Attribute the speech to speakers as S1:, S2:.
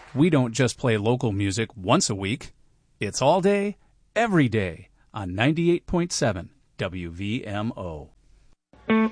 S1: We don't just play local music once a week. It's all day, every day on 98.7 WVMO.